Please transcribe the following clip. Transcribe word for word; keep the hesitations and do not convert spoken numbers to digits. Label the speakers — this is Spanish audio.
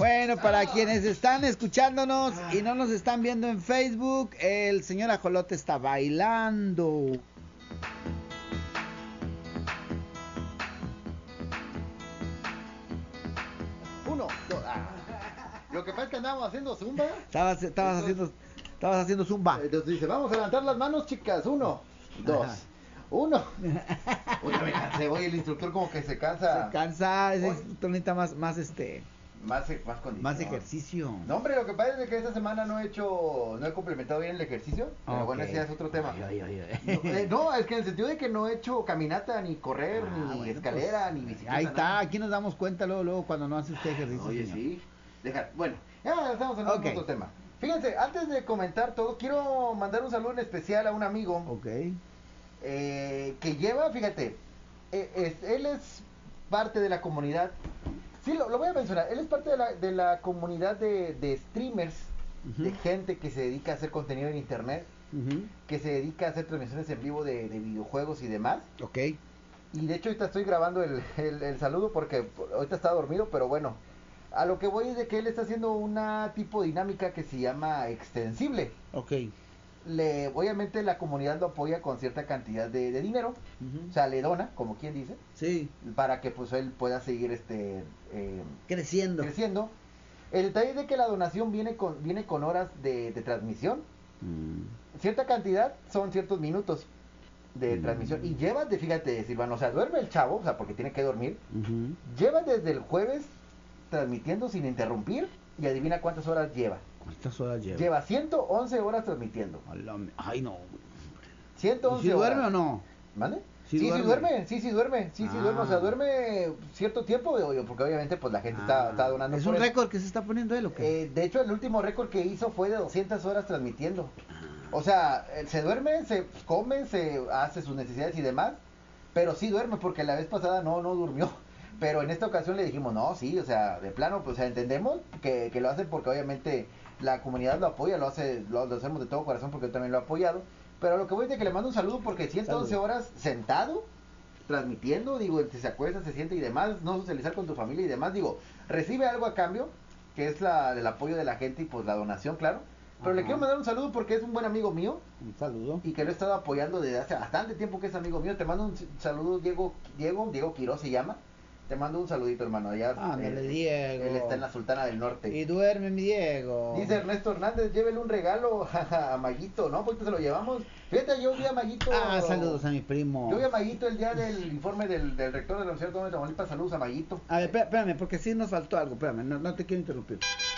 Speaker 1: Bueno, para quienes están escuchándonos y no nos están viendo en Facebook, el señor Ajolote está bailando.
Speaker 2: Uno, dos, ah. Lo que pasa es que andábamos haciendo zumba.
Speaker 1: Estabas, estabas haciendo, estabas haciendo zumba.
Speaker 2: Entonces dice, vamos a levantar las manos, chicas. Uno, dos,
Speaker 1: Ajá.
Speaker 2: uno. Oye, me cansé. Oye, el instructor como que se cansa.
Speaker 1: Se cansa, es
Speaker 2: Oye.
Speaker 1: necesita más, más este,
Speaker 2: Más, más condición.
Speaker 1: más ejercicio.
Speaker 2: No, hombre, lo que pasa es que esta semana no he hecho, no he complementado bien el ejercicio. Pero
Speaker 1: Ok.
Speaker 2: bueno, ese ya es otro tema.
Speaker 1: Ay, ay, ay,
Speaker 2: No,
Speaker 1: ay.
Speaker 2: eh, no, es que en el sentido de que no he hecho caminata, ni correr,
Speaker 1: Ah,
Speaker 2: ni
Speaker 1: bueno,
Speaker 2: escalera,
Speaker 1: pues,
Speaker 2: ni bicicleta.
Speaker 1: ahí está,
Speaker 2: nada.
Speaker 1: aquí nos damos cuenta luego, luego cuando no hace usted ejercicio.
Speaker 2: Oye,
Speaker 1: señor.
Speaker 2: sí. Deja, bueno, ya estamos en
Speaker 1: Ok.
Speaker 2: otro tema. Fíjense, antes de comentar todo, quiero mandar un saludo en especial a un amigo
Speaker 1: Ok.
Speaker 2: eh, que lleva, fíjate, eh, es, él es parte de la comunidad. Sí, lo, lo voy a mencionar. Él es parte de la, de la comunidad de, de streamers,
Speaker 1: Ujú.
Speaker 2: de gente que se dedica a hacer contenido en internet,
Speaker 1: Ujú.
Speaker 2: que se dedica a hacer transmisiones en vivo de, de videojuegos y demás.
Speaker 1: Ok.
Speaker 2: Y de hecho ahorita estoy grabando el, el, el saludo porque ahorita está dormido, pero bueno, a lo que voy es de que él está haciendo una tipo dinámica que se llama extensible.
Speaker 1: Ok.
Speaker 2: Le, obviamente la comunidad lo apoya con cierta cantidad de, de dinero,
Speaker 1: Ujú.
Speaker 2: o sea, le dona, como quien dice,
Speaker 1: Sí.
Speaker 2: para que pues él pueda seguir este eh,
Speaker 1: Creciendo.
Speaker 2: creciendo. El detalle es de que la donación viene con, viene con horas de, de transmisión,
Speaker 1: Mm.
Speaker 2: cierta cantidad son ciertos minutos de
Speaker 1: Mm.
Speaker 2: transmisión, y lleva de, fíjate Silvano, o sea, duerme el chavo, o sea, porque tiene que dormir,
Speaker 1: Ujú.
Speaker 2: lleva desde el jueves transmitiendo sin interrumpir, y adivina cuántas horas lleva.
Speaker 1: ¿Cuántas horas lleva?
Speaker 2: Lleva ciento once horas transmitiendo.
Speaker 1: A la me- Ay, no.
Speaker 2: ciento
Speaker 1: ¿Y
Speaker 2: once
Speaker 1: si duerme
Speaker 2: horas.
Speaker 1: o no?
Speaker 2: ¿Mande?
Speaker 1: Sí
Speaker 2: Sí, sí
Speaker 1: duerme.
Speaker 2: duerme, sí, sí duerme, sí, sí
Speaker 1: Ah.
Speaker 2: duerme, o sea, duerme cierto tiempo, digo, porque obviamente pues la gente está,
Speaker 1: Ah,
Speaker 2: está donando
Speaker 1: ¿Es
Speaker 2: por
Speaker 1: un
Speaker 2: eso.
Speaker 1: récord que se está poniendo él o qué?
Speaker 2: Eh, de hecho, el último récord que hizo fue de doscientas horas transmitiendo.
Speaker 1: Ah.
Speaker 2: O sea, él se duerme, se come, se hace sus necesidades y demás, pero sí duerme porque la vez pasada no, no durmió. Pero en esta ocasión le dijimos, no, sí, o sea, de plano, pues o sea, entendemos que, que lo hace porque obviamente la comunidad lo apoya, lo hace, lo, lo hacemos de todo corazón porque yo también lo he apoyado. Pero lo que voy es de que le mando un saludo porque ciento once
Speaker 1: Saludo.
Speaker 2: horas sentado, transmitiendo, digo, si se acuesta, se siente y demás, no socializar con tu familia y demás, digo, recibe algo a cambio, que es la, el apoyo de la gente y pues la donación, claro. Pero le
Speaker 1: Ajá.
Speaker 2: quiero mandar un saludo porque es un buen amigo mío
Speaker 1: Un saludo.
Speaker 2: y que lo he estado apoyando desde hace bastante tiempo, que es amigo mío. Te mando un saludo, Diego, Diego, Diego Quiroz se llama. Te mando un saludito, hermano. Allá,
Speaker 1: Ándale,
Speaker 2: eh,
Speaker 1: Diego.
Speaker 2: Él está en la Sultana del Norte.
Speaker 1: Y duerme, mi Diego.
Speaker 2: Dice Ernesto Hernández, llévele un regalo a Mayito, ¿no? Porque se lo llevamos. Fíjate, yo vi a Mayito.
Speaker 1: Ah, saludos a mi primo.
Speaker 2: Yo vi a Mayito el día del informe del, del rector de la Universidad Autónoma de Tamaulipas. Saludos a Mayito.
Speaker 1: A ver, espé- espérame, porque sí nos faltó algo. Espérame, no, no te quiero interrumpir.